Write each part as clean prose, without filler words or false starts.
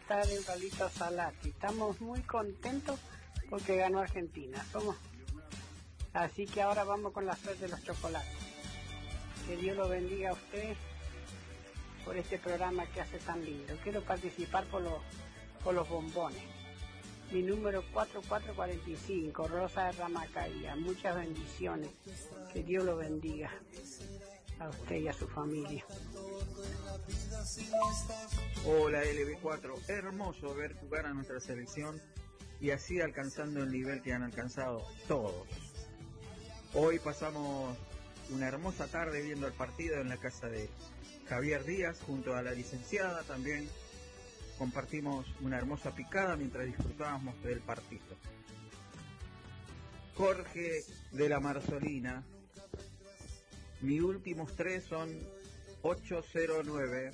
tardes, Carlitos Salati. Estamos muy contentos porque ganó Argentina. Así que ahora vamos con la suerte de los chocolates. Que Dios lo bendiga a usted por este programa que hace tan lindo. Quiero participar por los bombones. Mi número 4445, Rosa de Ramacaía. Muchas bendiciones. Que Dios lo bendiga a usted y a su familia. Hola LB4, hermoso ver jugar a nuestra selección y así alcanzando el nivel que han alcanzado todos. Hoy pasamos una hermosa tarde viendo el partido en la casa de Javier Díaz junto a la licenciada. También compartimos una hermosa picada mientras disfrutábamos del partido. Jorge de la Marzolina, mis últimos tres son 809.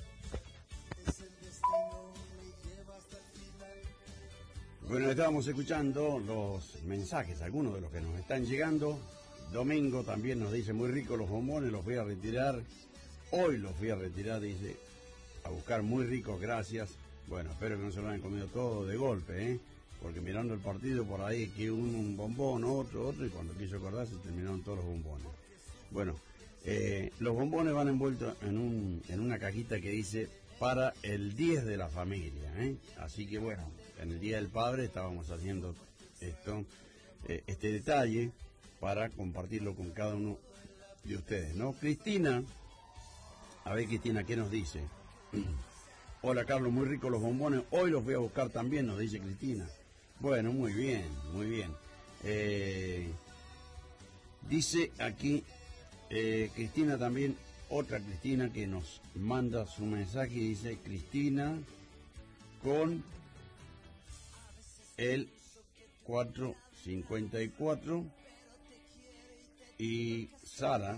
Bueno, estábamos escuchando los mensajes, algunos de los que nos están llegando. Domingo también nos dice, muy rico los bombones, los voy a retirar. Hoy los fui a retirar, dice, a buscar, muy ricos, gracias. Bueno, espero que no se lo hayan comido todo de golpe, porque mirando el partido por ahí, que un bombón, otro, y cuando quiso acordarse terminaron todos los bombones. Bueno, los bombones van envueltos en una cajita que dice, para el 10 de la familia, Así que bueno, en el Día del Padre estábamos haciendo este detalle para compartirlo con cada uno de ustedes, ¿no? Cristina, a ver Cristina, ¿qué nos dice? Hola Carlos, muy ricos los bombones, hoy los voy a buscar también, nos dice Cristina. Bueno, muy bien, muy bien. Dice aquí Cristina también, otra Cristina que nos manda su mensaje y dice, Cristina con el 454 y Sara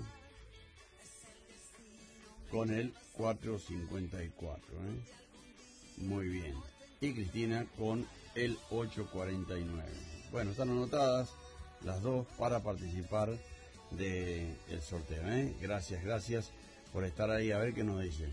con el 454, Muy bien. Y Cristina con el 849. Bueno, están anotadas las dos para participar del sorteo, Gracias por estar ahí. A ver qué nos dice.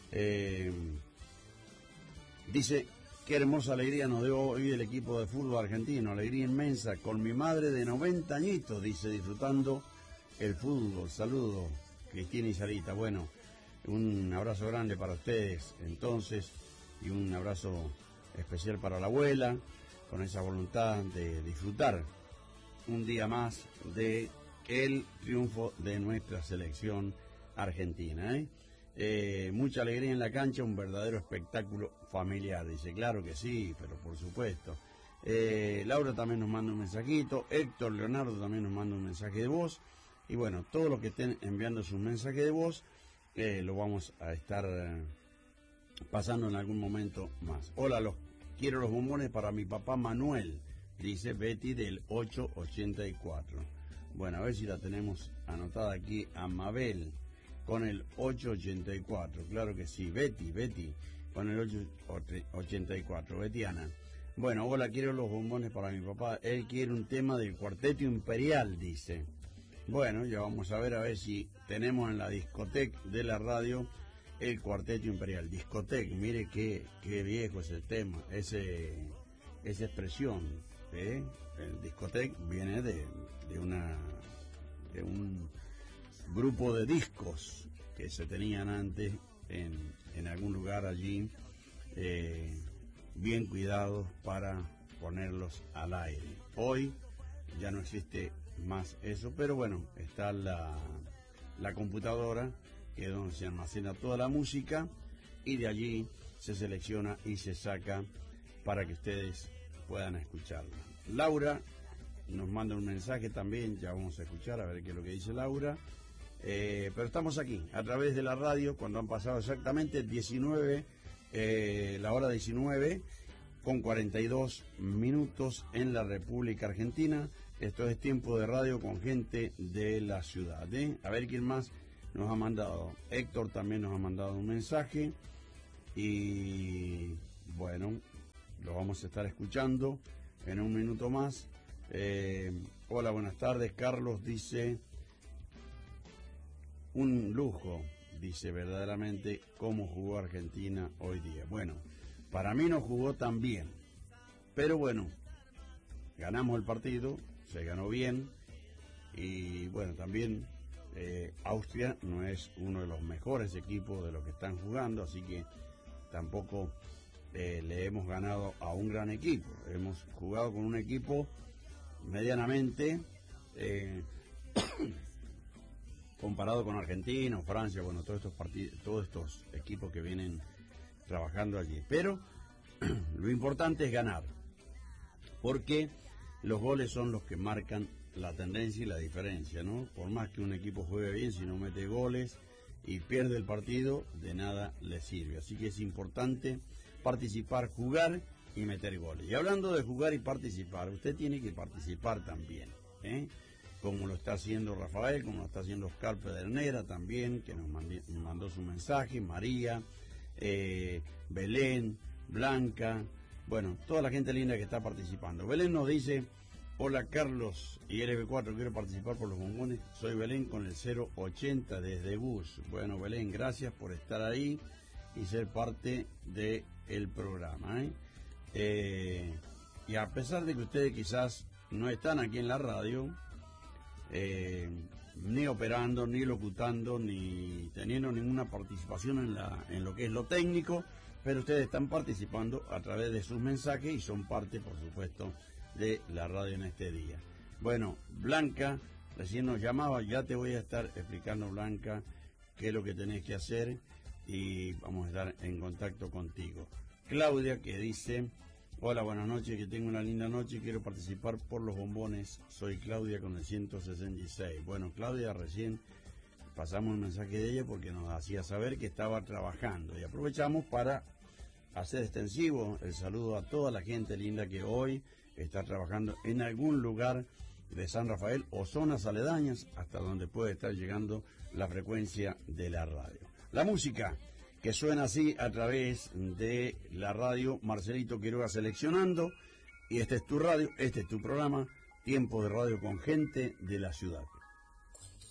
Dice, qué hermosa alegría nos dio hoy el equipo de fútbol argentino, alegría inmensa, con mi madre de 90 añitos, dice, disfrutando el fútbol. Saludos, Cristina y Sarita. Bueno, un abrazo grande para ustedes entonces, y un abrazo especial para la abuela, con esa voluntad de disfrutar un día más de el triunfo de nuestra selección argentina, mucha alegría en la cancha, un verdadero espectáculo familiar. Dice, claro que sí, pero por supuesto. Laura también nos manda un mensajito, Héctor Leonardo también nos manda un mensaje de voz, y bueno, todos los que estén enviando sus mensajes de voz, lo vamos a estar pasando en algún momento más. Hola, quiero los bombones para mi papá Manuel, dice Betty del 884. Bueno, a ver si la tenemos anotada aquí a Mabel con el 884. Claro que sí, Betty con el 884. Betiana. Bueno, hola, quiero los bombones para mi papá. Él quiere un tema del Cuarteto Imperial, dice. Bueno, ya vamos a ver si tenemos en la discoteca de la radio el Cuarteto Imperial. Discoteca, mire qué viejo es el tema, esa expresión. El discoteca viene de un grupo de discos que se tenían antes en algún lugar allí, bien cuidados para ponerlos al aire. Hoy ya no existe más eso, pero bueno, está la computadora, que es donde se almacena toda la música, y de allí se selecciona y se saca para que ustedes puedan escucharla. Laura nos manda un mensaje también, ya vamos a escuchar a ver qué es lo que dice Laura. Pero estamos aquí a través de la radio cuando han pasado exactamente 19, la hora 19 con 42 minutos en la República Argentina. Esto es Tiempo de Radio con gente de la ciudad, A ver quién más nos ha mandado. Héctor también nos ha mandado un mensaje, y bueno, lo vamos a estar escuchando en un minuto más. Hola, buenas tardes. Carlos dice, un lujo, dice, verdaderamente cómo jugó Argentina hoy día. Bueno, Para mí no jugó tan bien, pero bueno, ganamos el partido, se ganó bien, y bueno, también Austria no es uno de los mejores equipos de los que están jugando, así que tampoco le hemos ganado a un gran equipo. Hemos jugado con un equipo medianamente comparado con Argentina o Francia, bueno, todos estos equipos que vienen trabajando allí. Pero lo importante es ganar, porque los goles son los que marcan la tendencia y la diferencia, ¿no? Por más que un equipo juegue bien, si no mete goles y pierde el partido, de nada le sirve. Así que es importante participar, jugar y meter goles. Y hablando de jugar y participar, usted tiene que participar también, como lo está haciendo Rafael, como lo está haciendo Oscar Pedernera también, que nos mandó su mensaje, María, Belén, Blanca, bueno, toda la gente linda que está participando. Belén nos dice: hola Carlos y LB4, quiero participar por los bombones, soy Belén con el 080 desde Bus. Bueno, Belén, gracias por estar ahí y ser parte del programa, y a pesar de que ustedes quizás no están aquí en la radio, ni operando, ni locutando, ni teniendo ninguna participación en lo que es lo técnico, pero ustedes están participando a través de sus mensajes y son parte, por supuesto, de la radio en este día. Bueno, Blanca recién nos llamaba, ya te voy a estar explicando, Blanca, qué es lo que tenés que hacer y vamos a estar en contacto contigo. Claudia, que dice: hola, buenas noches, que tengo una linda noche, quiero participar por los bombones, soy Claudia con el 166. Bueno, Claudia, recién pasamos un mensaje de ella porque nos hacía saber que estaba trabajando y aprovechamos para hacer extensivo el saludo a toda la gente linda que hoy está trabajando en algún lugar de San Rafael o zonas aledañas hasta donde puede estar llegando la frecuencia de la radio. La música que suena así a través de la radio, Marcelito Quiroga seleccionando, y este es tu radio, este es tu programa, Tiempo de Radio con gente de la ciudad.